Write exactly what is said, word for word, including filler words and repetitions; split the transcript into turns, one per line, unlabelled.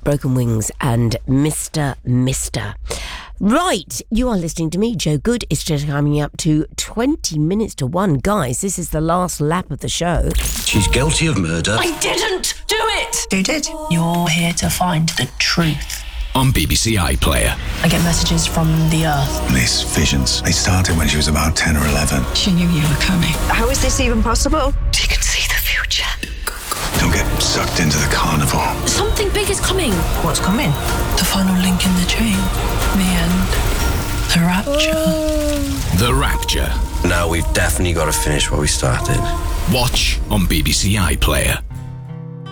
Broken Wings and Mister Mister. Right, you are listening to me, Joe Good. It's just coming up to twenty minutes to one. Guys, this is the last lap of the show.
She's guilty of murder.
I didn't do it!
Who did?
You're here to find the truth.
On B B C iPlayer.
I get messages from the Earth.
These visions, they started when she was about ten or eleven.
She knew you were coming.
How is this even possible?
She can see the future.
Don't get sucked into the carnival.
Something big is coming.
What's coming?
The final link in the chain. The end. The rapture.
The Rapture.
Now we've definitely got to finish what we started.
Watch on B B C iPlayer.